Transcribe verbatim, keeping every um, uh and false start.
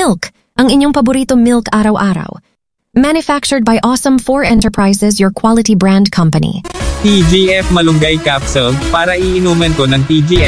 Milk, ang inyong paborito milk araw-araw. Manufactured by Awesome four Enterprises, your quality brand company. T G F Malunggay Capsule, para iinuman ko ng T G